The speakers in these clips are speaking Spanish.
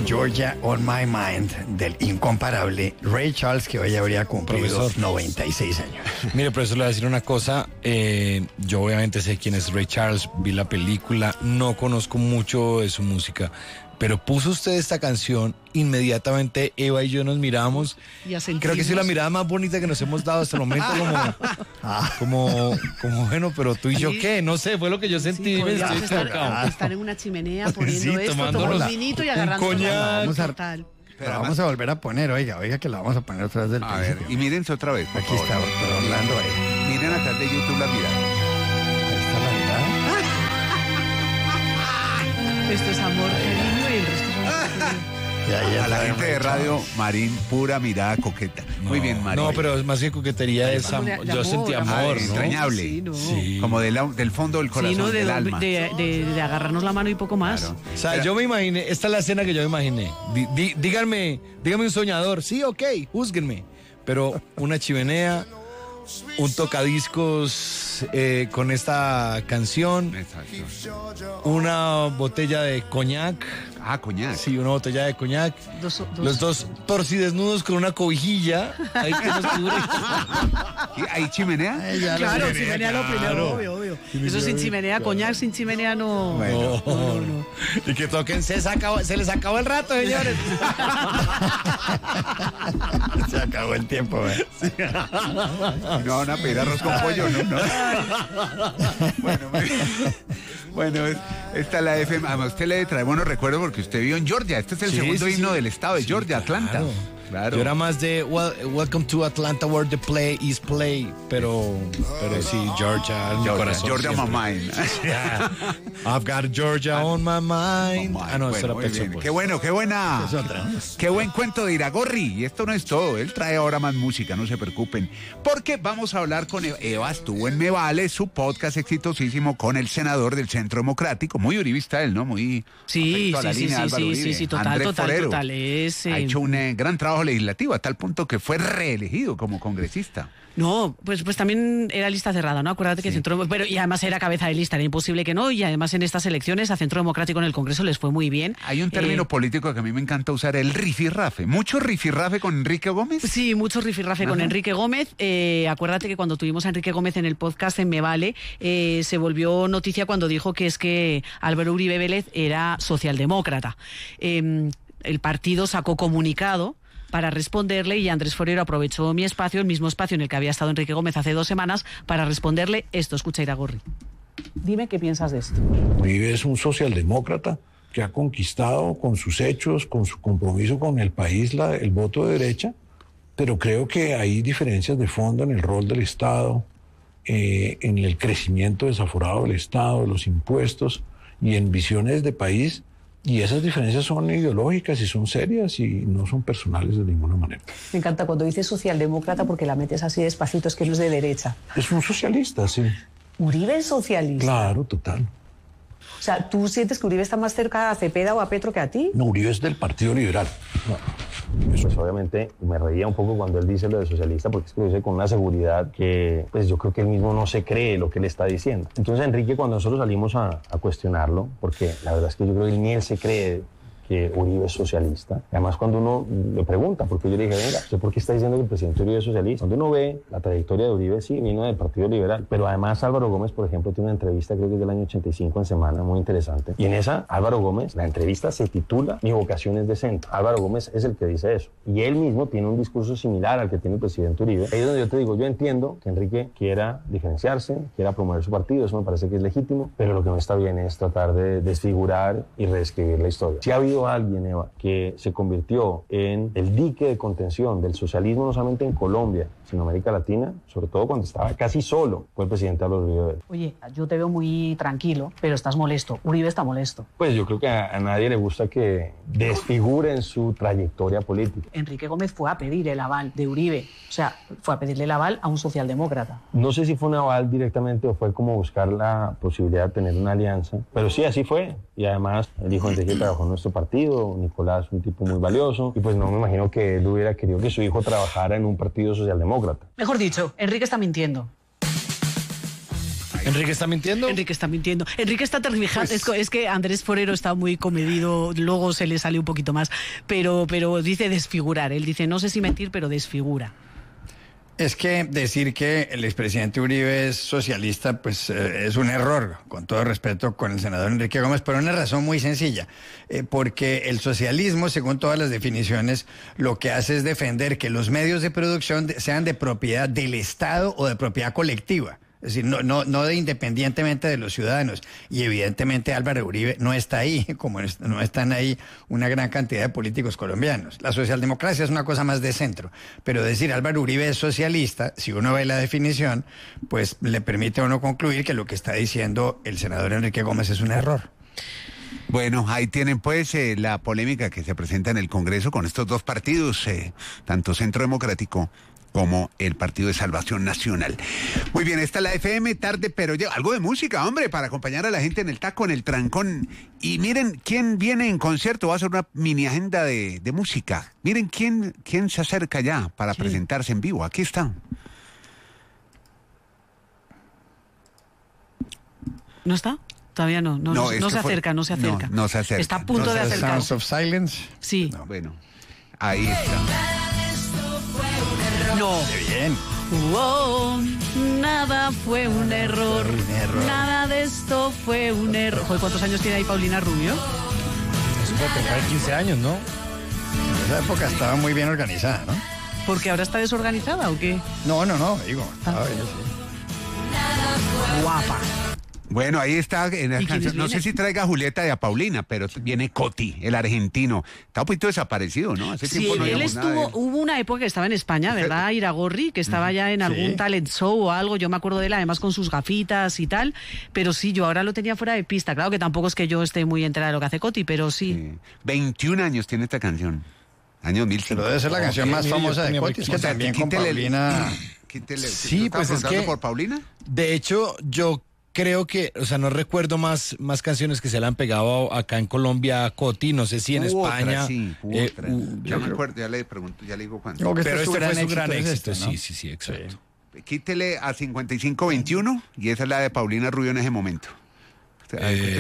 Georgia on My Mind del incomparable Ray Charles, que hoy habría cumplido Profesor. 96 años. Mire, profesor, le voy a decir una cosa. Yo obviamente sé quién es Ray Charles, vi la película, no conozco mucho de su música, pero puso usted esta canción, inmediatamente Eva y yo nos miramos. Y asentimos. Creo que es la mirada más bonita que nos hemos dado hasta el momento, como bueno, pero tú y yo, ¿qué? No sé, fue lo que yo sentí. Sí, me estoy podríamos tocando. estar en una chimenea poniendo Sí, esto, tomándonos tomando un vinito y un agarrando coñac. Vamos a- total. Pero vamos a volver a poner, oiga, que la vamos a poner otra vez del A ver, principio. y mírense otra vez, por Aquí favor. está, doctor Orlando, ahí. Miren atrás de YouTube la mirada. Ahí está la mirada. Esto es amor, cariño y el resto es amor. Y ahí A la está gente de Ray radio, Charles. Marín, pura mirada coqueta. Muy bien, Marín. No, pero más que coquetería es De amor. Yo amor, sentí amor. amor, ¿no? Entrañable. Sí, no. Sí. Como del fondo del corazón, Sí, no, del alma. de agarrarnos la mano y poco más. Claro. O sea, yo me imaginé, esta es la escena que yo me imaginé. Díganme un soñador. Sí, ok, júzguenme. Pero una chimenea, un tocadiscos con esta canción, Exacto. una botella de coñac. Ah, coñac. Sí, una botella de coñac. Dos- Los dos torcidesnudos con una cobijilla. Ahí que nos cubre. ¿Hay chimenea? Ya Claro, lo- chimenea lo primero, obvio. Eso sin chimenea, coñac sin chimenea no. Bueno. No. Y que toquen, se les acabó el rato, señores. Se acabó el tiempo, ¿eh? No van a pedir arroz con pollo, ¿no? Bueno, muy bien. Bueno, esta es la FM. Además, usted le trae buenos recuerdos porque usted vivió en Georgia. Este es el Sí, segundo sí, himno sí. del estado de Georgia, Atlanta. Claro. Yo era más de Welcome to Atlanta where the play is play, pero sí, Georgia en mi corazón. Georgia on siempre. my mind. Yeah. I've got Georgia on my mind. Ah, no, eso Bueno, era muy Pet bien. Shop Boys. Qué bueno, qué buena. Es otra. Qué buen cuento de Iragorri. Y esto no es todo. Él trae ahora más música, no se preocupen. Porque vamos a hablar con Eva. Eva estuvo en Me Vale, su podcast exitosísimo con el senador del Centro Democrático. Muy uribista él, ¿no? Muy Sí, afecto a la sí, línea de sí, Álvaro sí, Uribe. sí, total, Andrés total, Forero. total. Es, Ha hecho un gran trabajo legislativo a tal punto que fue reelegido como congresista. No, pues también era lista cerrada, ¿no? Acuérdate que pero y además era cabeza de lista, era imposible que no, y además en estas elecciones a Centro Democrático en el Congreso les fue muy bien. Hay un término político que a mí me encanta usar, el rifirrafe. ¿Mucho rifirrafe con Enrique Gómez? Sí, mucho rifirrafe con Ajá. Enrique Gómez. Acuérdate que cuando tuvimos a Enrique Gómez en el podcast en Me Vale, se volvió noticia cuando dijo que es que Álvaro Uribe Vélez era socialdemócrata. El partido sacó comunicado para responderle y Andrés Forero aprovechó mi espacio, el mismo espacio en el que había estado Enrique Gómez hace 2 semanas, para responderle esto. Escucha, Iragorri. Dime qué piensas de esto. Uribe es un socialdemócrata que ha conquistado con sus hechos, con su compromiso con el país, el voto de derecha, pero creo que hay diferencias de fondo en el rol del Estado, en el crecimiento desaforado del Estado, de los impuestos y en visiones de país. Y esas diferencias son ideológicas y son serias y no son personales de ninguna manera. Me encanta cuando dices socialdemócrata porque la metes así despacito, es que no es de derecha. Es un socialista, sí. Uribe es socialista. Claro, total. O sea, ¿tú sientes que Uribe está más cerca a Cepeda o a Petro que a ti? No, Uribe es del Partido Liberal. Pues obviamente me reía un poco cuando él dice lo de socialista, porque es que lo dice con una seguridad que pues yo creo que él mismo no se cree lo que él está diciendo. Entonces Enrique, cuando nosotros salimos a cuestionarlo, porque la verdad es que yo creo que ni él se cree que Uribe es socialista. Además, cuando uno le pregunta, porque yo le dije, venga, ¿usted por qué está diciendo que el presidente Uribe es socialista? Cuando uno ve la trayectoria de Uribe, sí, viene del Partido Liberal. Pero además Álvaro Gómez, por ejemplo, tiene una entrevista, creo que es del año 85 en Semana, muy interesante. Y en esa, Álvaro Gómez, la entrevista se titula Mi vocación es de centro. Álvaro Gómez es el que dice eso. Y él mismo tiene un discurso similar al que tiene el presidente Uribe. Ahí es donde yo te digo, yo entiendo que Enrique quiera diferenciarse, quiera promover su partido, eso me parece que es legítimo, pero lo que no está bien es tratar de desfigurar y reescribir la historia. Si ha habido alguien, Eva, que se convirtió en el dique de contención del socialismo no solamente en Colombia, sino en América Latina, sobre todo cuando estaba casi solo, fue el presidente Álvaro Uribe Vélez. Oye, yo te veo muy tranquilo, pero estás molesto. Uribe está molesto. Pues yo creo que a nadie le gusta que desfiguren su trayectoria política. Enrique Gómez fue a pedir el aval de Uribe. O sea, fue a pedirle el aval a un socialdemócrata. No sé si fue un aval directamente o fue como buscar la posibilidad de tener una alianza, pero sí, así fue. Y además, el hijo de Enrique trabajó en nuestro partido, Nicolás, un tipo muy valioso, y pues no me imagino que él hubiera querido que su hijo trabajara en un partido socialdemócrata. Mejor dicho, Enrique está mintiendo. ¿Enrique está mintiendo? Enrique está mintiendo. Enrique está tergiversando. Es que Andrés Forero está muy comedido, luego se le sale un poquito más, pero dice desfigurar. Él dice, no sé si mentir, pero desfigura. Es que decir que el expresidente Uribe es socialista, pues es un error, con todo respeto con el senador Enrique Gómez, por una razón muy sencilla, porque el socialismo, según todas las definiciones, lo que hace es defender que los medios de producción sean de propiedad del Estado o de propiedad colectiva. Es decir, no de independientemente de los ciudadanos. Y evidentemente Álvaro Uribe no está ahí, como no están ahí una gran cantidad de políticos colombianos. La socialdemocracia es una cosa más de centro. Pero decir Álvaro Uribe es socialista, si uno ve la definición, pues le permite a uno concluir que lo que está diciendo el senador Enrique Gómez es un error. Bueno, ahí tienen pues la polémica que se presenta en el Congreso con estos dos partidos, tanto Centro Democrático como el Partido de Salvación Nacional. Muy bien, esta es la FM tarde, pero algo de música, hombre, para acompañar a la gente en el taco, en el trancón. Y miren quién viene en concierto, va a ser una mini agenda de música. Miren quién se acerca ya para presentarse en vivo. Aquí está. ¿No está? Todavía no se acerca. No se acerca. Está a punto de acercarse. Sounds of Silence. Sí. No, bueno, ahí está. No. Qué bien. Wow, nada fue un error. Nada de esto fue un error. Joder, ¿cuántos años tiene ahí Paulina Rubio? Eso puede tener 15 años, ¿no? En esa época estaba muy bien organizada, ¿no? ¿Porque ahora está desorganizada o qué? No, digo, estaba bien, sí. Guapa. Bueno, ahí está en la ¿Y quiénes canción. No sé vienen? si traiga a Julieta y a Paulina, pero viene Coti, el argentino. Está un poquito desaparecido, ¿no? Hace Sí, tiempo no él oímos nada de él. hubo una época que estaba en España, ¿verdad? Iragorri, que estaba ya en algún talent show o algo, yo me acuerdo de él, además con sus gafitas y tal, pero sí, yo ahora lo tenía fuera de pista, claro que tampoco es que yo esté muy enterada de lo que hace Coti, pero sí. 21 años tiene esta canción, año 2005. Pero debe ser la canción más famosa de Coti, es que también con Paulina... Sí, pues es que... por Paulina? De hecho, yo creo que, o sea, no recuerdo más canciones que se le han pegado acá en Colombia a Coti, no sé si en España. Otra. Ya me acuerdo, ya le pregunto, ya le digo cuánto. Pero este fue su gran éxito, ¿no? Sí, exacto. Quítele a 5521 y esa es la de Paulina Rubio en ese momento. O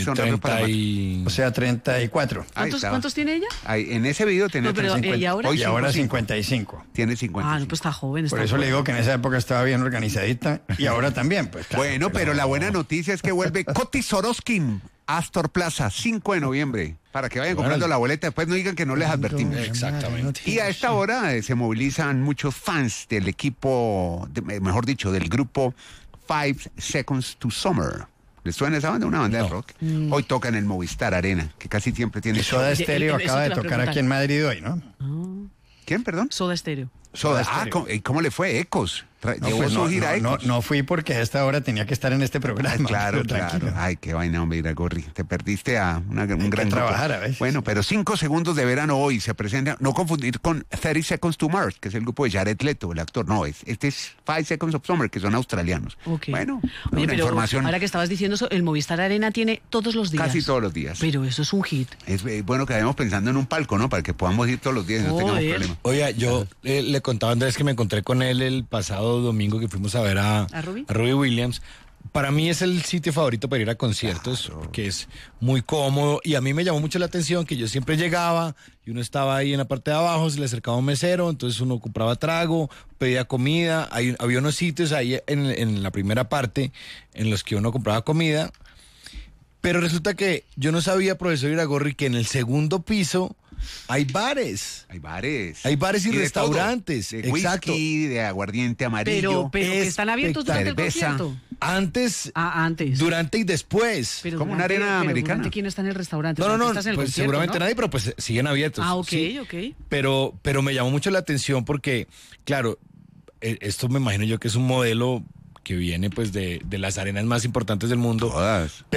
sea, 34. ¿Cuántos tiene ella? En ese video tenía 50. ¿Y ahora? Y ahora 55. Tiene 55. Ah, no, pues está joven. Por eso le digo que en esa época estaba bien organizadita y ahora también, pues. Claro, bueno, pero la buena noticia es que vuelve Coti Soroskin, Astor Plaza, 5 de noviembre, para que vayan comprando la boleta, después no digan que no les advertimos. Exactamente. Y a esta hora se movilizan muchos fans del equipo, mejor dicho, del grupo 5 Seconds to Summer. ¿Les suena esa banda? Una banda de rock. Hoy toca en el Movistar Arena, que casi siempre tiene... Y Soda Stereo acaba de tocar aquí en Madrid hoy, ¿no? ¿Quién, perdón? Soda Stereo. ¿Cómo le fue? Ecos. Llevó Pues su gira Ecos. no fui porque a esta hora tenía que estar en este programa. Claro. Tranquilo. Ay, qué vaina, hombre, Iragorri. Te perdiste a un gran grupo. Trabajar a veces. Bueno, pero 5 segundos de verano hoy se presenta. No confundir con 30 Seconds to Mars, que es el grupo de Jared Leto, el actor. No, este es 5 Seconds of Summer, que son australianos. Okay. Bueno, oye, una pero información. ahora que estabas diciendo eso, el Movistar Arena tiene todos los días. Casi todos los días. Pero eso es un hit. Es bueno que vayamos pensando en un palco, ¿no? Para que podamos ir todos los días y no tengamos problema. Oiga, yo le contaba a Andrés que me encontré con él el pasado domingo que fuimos a ver a Robbie Williams. Para mí es el sitio favorito para ir a conciertos, porque es muy cómodo y a mí me llamó mucho la atención que yo siempre llegaba y uno estaba ahí en la parte de abajo, se le acercaba un mesero, entonces uno compraba trago, pedía comida, había unos sitios ahí en la primera parte en los que uno compraba comida, pero resulta que yo no sabía, profesor Iragorri, que en el segundo piso hay bares. Hay bares y restaurantes. De whisky, de aguardiente amarillo. Pero que están abiertos durante cerveza. el concierto. Antes. Durante y después. Pero como una arena americana. ¿Durante quién está en el restaurante? No, Estás en el pues concierto, seguramente ¿no? nadie, pero pues siguen abiertos. Ah, ok. Pero me llamó mucho la atención porque, claro, esto me imagino yo que es un modelo que viene pues de las arenas más importantes del mundo. Todas. Pero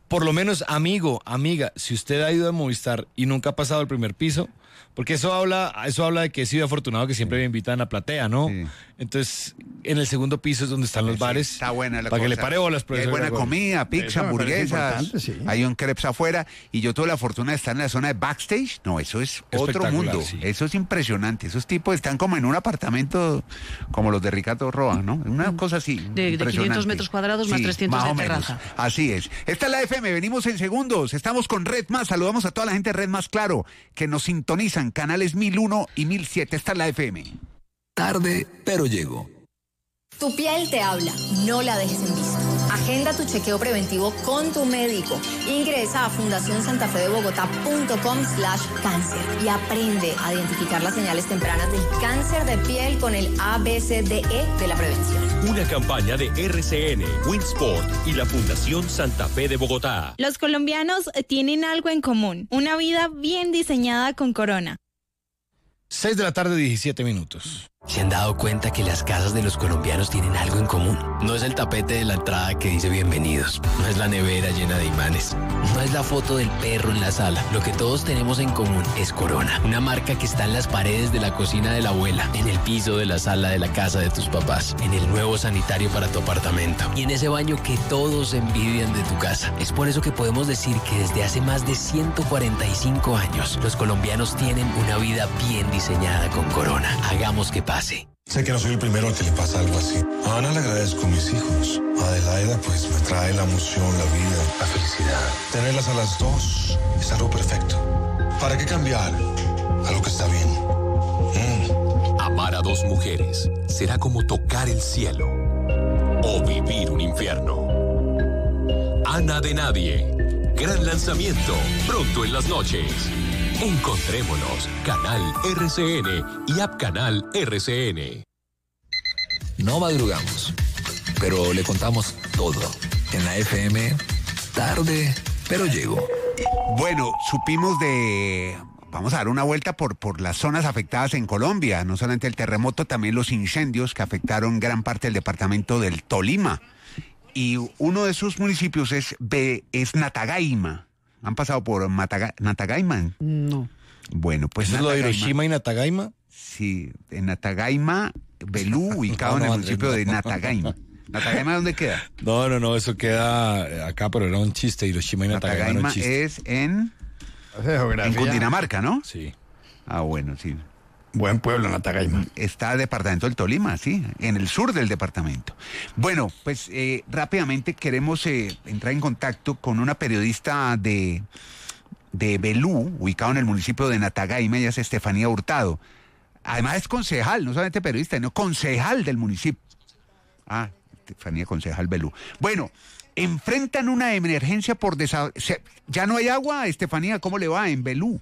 por lo menos, amigo, amiga, si usted ha ido a Movistar y nunca ha pasado el primer piso, porque eso habla de que he sido afortunado, que siempre me invitan a platea, ¿no? Sí. Entonces, en el segundo piso es donde están los bares. Está buena la para cosa. que le pare bolas, Hay profesor. buena Gregor. comida, pizza, Eso me parece hamburguesas. importante, sí. Hay un crepes afuera. Y yo tuve la fortuna de estar en la zona de backstage. No, eso es otro Espectacular, mundo. sí. Eso es impresionante. Esos tipos están como en un apartamento como los de Ricardo Roa, ¿no? Una cosa así. De impresionante. 500 metros cuadrados más 300 más de o menos. terraza. Así es. Esta es la FM. Venimos en segundos. Estamos con Red Más. Saludamos a toda la gente de Red Más, claro, que nos sintonizan. Canales 1001 y 1007. Esta es la FM. Tarde, pero llego. Tu piel te habla, no la dejes en visto. Agenda tu chequeo preventivo con tu médico. Ingresa a fundacionsantafedebogotá.com/cáncer y aprende a identificar las señales tempranas del cáncer de piel con el ABCDE de la prevención. Una campaña de RCN, Winsport y la Fundación Santa Fe de Bogotá. Los colombianos tienen algo en común, una vida bien diseñada con Corona. 6 de la tarde, 17 minutos. ¿Se han dado cuenta que las casas de los colombianos tienen algo en común? No es el tapete de la entrada que dice bienvenidos, no es la nevera llena de imanes, no es la foto del perro en la sala. Lo que todos tenemos en común es Corona, una marca que está en las paredes de la cocina de la abuela, en el piso de la sala de la casa de tus papás, en el nuevo sanitario para tu apartamento y en ese baño que todos envidian de tu casa. Es por eso que podemos decir que desde hace más de 145 años, los colombianos tienen una vida bien diseñada con Corona. Hagamos que pase. Sé que no soy el primero al que le pasa algo así. A Ana le agradezco a mis hijos. A Adelaida pues me trae la emoción, la vida, la felicidad. Tenerlas a las dos es algo perfecto. ¿Para qué cambiar algo que está bien? Amar a dos mujeres será como tocar el cielo o vivir un infierno. Ana de Nadie. Gran lanzamiento pronto en las noches. Encontrémonos, Canal RCN y App Canal RCN. No madrugamos, pero le contamos todo. En la FM, tarde, pero llego. Bueno, supimos de... Vamos a dar una vuelta por las zonas afectadas en Colombia. No solamente el terremoto, también los incendios que afectaron gran parte del departamento del Tolima. Y uno de sus municipios es Natagaima. ¿Han pasado por Natagaima? No. Bueno, pues ¿Eso es lo de Hiroshima y Natagaima? Sí, en Natagaima, Belú, ubicado en el municipio de Natagaima. ¿Natagaima dónde queda? No, eso queda acá, pero era un chiste. Hiroshima y Natagaima era un chiste. Es en Cundinamarca, ¿no? Sí. Ah, bueno, sí. Buen pueblo, Natagaima. Está el departamento del Tolima, sí, en el sur del departamento. Bueno, pues rápidamente queremos entrar en contacto con una periodista de Belú, ubicado en el municipio de Natagaima, ella es Estefanía Hurtado. Además es concejal, no solamente periodista, sino concejal del municipio. Ah, Estefanía, concejal Belú. Bueno, enfrentan una emergencia por ¿Ya no hay agua, Estefanía? ¿Cómo le va en Belú?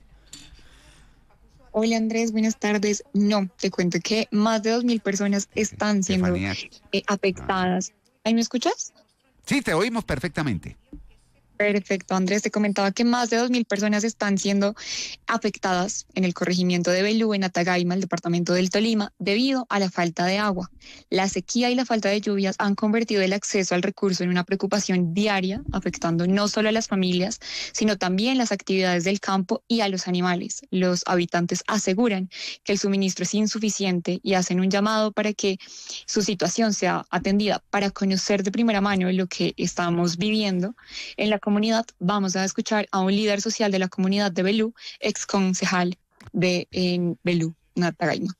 Hola Andrés, buenas tardes. No, te cuento que más de 2.000 personas están siendo afectadas. ¿Ahí me escuchas? Sí, te oímos perfectamente. Perfecto, Andrés, te comentaba que más de 2.000 personas están siendo afectadas en el corregimiento de Belú, en Natagaima, el departamento del Tolima, debido a la falta de agua. La sequía y la falta de lluvias han convertido el acceso al recurso en una preocupación diaria, afectando no solo a las familias, sino también las actividades del campo y a los animales. Los habitantes aseguran que el suministro es insuficiente y hacen un llamado para que su situación sea atendida. Para conocer de primera mano lo que estamos viviendo en la comunidad, vamos a escuchar a un líder social de la comunidad de Belú, ex concejal de Belú, Natagaima.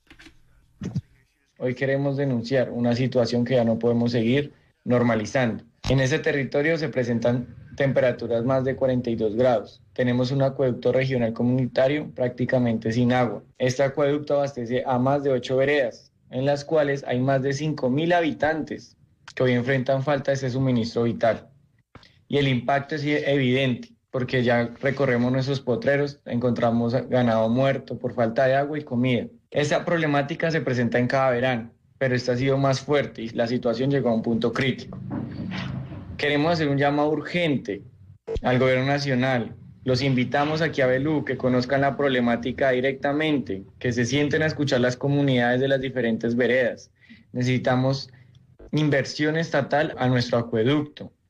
Hoy queremos denunciar una situación que ya no podemos seguir normalizando. En ese territorio se presentan temperaturas más de 42 grados. Tenemos un acueducto regional comunitario prácticamente sin agua. Este acueducto abastece a más de 8 veredas, en las cuales hay más de 5.000 habitantes que hoy enfrentan falta de ese suministro vital. Y el impacto es evidente, porque ya recorremos nuestros potreros, encontramos ganado muerto por falta de agua y comida. Esta problemática se presenta en cada verano, pero esta ha sido más fuerte y la situación llegó a un punto crítico. Queremos hacer un llamado urgente al gobierno nacional. Los invitamos aquí a Belú, que conozcan la problemática directamente, que se sienten a escuchar las comunidades de las diferentes veredas. Necesitamos inversión estatal a nuestro acueducto.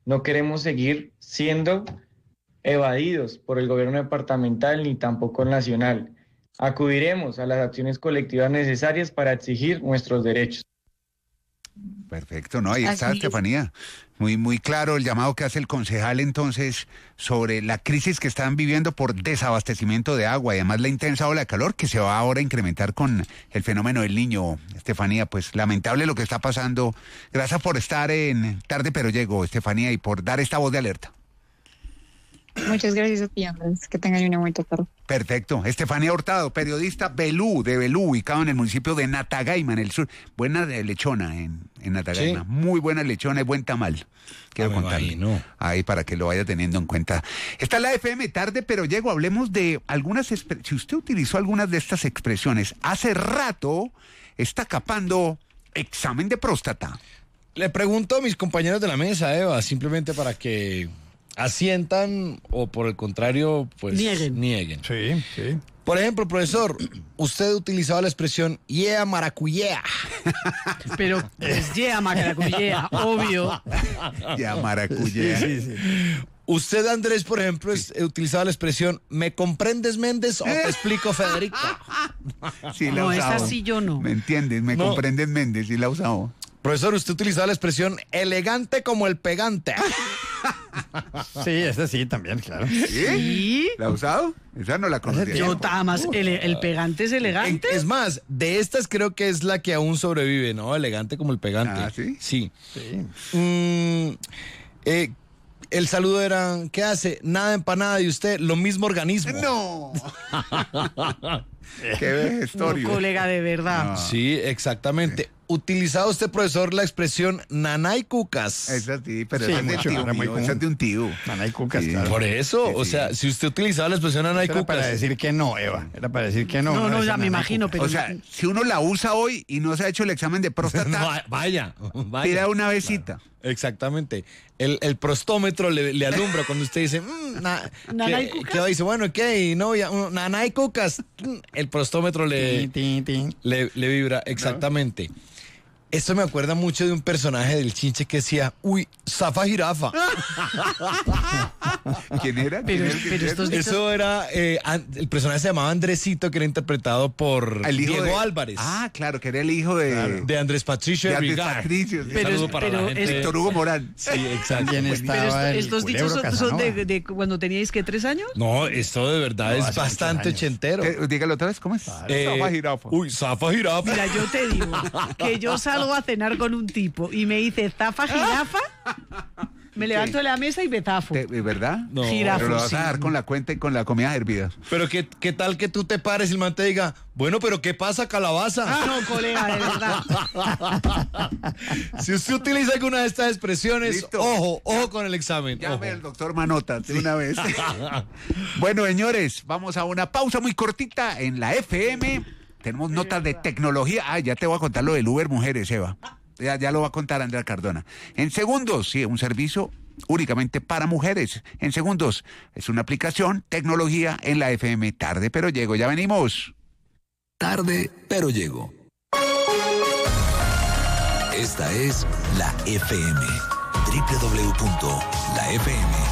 No queremos seguir siendo evadidos por el gobierno departamental ni tampoco el nacional. Acudiremos a las acciones colectivas necesarias para exigir nuestros derechos. Perfecto, ¿no? Ahí está, Así es. Estefanía. Muy claro el llamado que hace el concejal entonces sobre la crisis que están viviendo por desabastecimiento de agua y además la intensa ola de calor que se va ahora a incrementar con el fenómeno del Niño. Estefanía, pues lamentable lo que está pasando. Gracias por estar en Tarde Pero Llego, Estefanía, y por dar esta voz de alerta. Muchas gracias a ti, Andrés. Que tengan una buena tarde. Perfecto. Estefanía Hurtado, periodista de Belú, ubicado en el municipio de Natagaima, en el sur. Buena lechona en Natagaima. Sí. Muy buena lechona y buen tamal. Quiero contarle. Ahí para que lo vaya teniendo en cuenta. Está la FM Tarde Pero Llego. Hablemos de algunas expresiones. Si usted utilizó algunas de estas expresiones, hace rato está capando examen de próstata. Le pregunto a mis compañeros de la mesa, Eva, simplemente para que asientan o por el contrario, pues nieguen. Sí, sí. Por ejemplo, profesor, usted utilizaba la expresión yeah maracuyea. Pero es yeah maracuyea, obvio. Yeah maracuyea. Sí. Usted, Andrés, por ejemplo, utilizaba la expresión ¿me comprendes, Méndez, o te explico, Federico? Sí, la No, usaba. esa sí yo no. ¿Me entiendes? ¿Me comprendes, Méndez? Sí la usaba. Profesor, usted utilizaba la expresión elegante como el pegante. Sí, esa sí también, claro. ¿Sí? ¿La ha usado? Esa no la conocía. Yo estaba más, el pegante es elegante. Es más, de estas creo que es la que aún sobrevive, ¿no? Elegante como el pegante. ¿Ah, sí? Sí. El saludo era, ¿qué hace? Nada empanada, y usted, lo mismo organismo. ¡No! ¡Qué vejestorio! No, colega, de verdad. No. Sí, exactamente. ¿Utilizaba usted, profesor, la expresión nanay cucas? Esa sí, pero Sí, esa es de mucho, tío era muy mío, esa es de un tío. Nanay Cucas, Sí. claro. Por eso, Sí, o sí. sea, si usted utilizaba la expresión nanay Era para cucas. decir que no, Eva. Era para decir que no. No, decir ya me Nanay imagino, Cucas. pero O sea, si uno la usa hoy y no se ha hecho el examen de próstata, No, vaya. pida una besita. Exactamente. El prostómetro le alumbra cuando usted dice, ¿Nanay cucas? ¿qué dice? Bueno, ¿qué? Y no, nanay cucas. El prostómetro le vibra, exactamente. Esto me acuerda mucho de un personaje del Chinche que decía, uy, zafa jirafa. ¿Quién era? Pero ¿Quién estos era? Eso era, el personaje se llamaba Andresito, que era interpretado por El hijo Diego de- Álvarez. Ah, claro, que era el hijo de De Andrés Patricio de Andrés Rigar. Patricio. Sí. Pero Saludo es- para pero la gente. es- Héctor Hugo Morán. Sí, exacto. También Pero estaba el estos dichos culebro son Casanova. de cuando teníais, ¿qué, 3 años? No, esto de verdad No, es hace bastante muchos años. ochentero. Dígalo otra vez, ¿cómo es? Zafa jirafa. Uy, zafa jirafa. Mira, yo te digo que yo salgo a cenar con un tipo y me dice zafa jirafa, me levanto de la mesa y me zafo. ¿Verdad? No. Jirafa, Pero lo vas sí. a dar con la cuenta y con la comida hervida. Pero ¿qué tal que tú te pares y el man te diga, bueno, pero ¿qué pasa, calabaza? No, colega, de verdad. Si usted utiliza alguna de estas expresiones, Listo. ojo con el examen. Llame ojo. al doctor Manotas de una vez. Bueno, señores, vamos a una pausa muy cortita en la FM. Tenemos notas de tecnología. Ah, ya te voy a contar lo del Uber Mujeres, Eva. Ya lo va a contar Andrea Cardona. En segundos, sí, un servicio únicamente para mujeres. En segundos, es una aplicación, tecnología en la FM. Tarde, pero llego. Ya venimos. Tarde, pero llego. Esta es la FM. www.lafm.com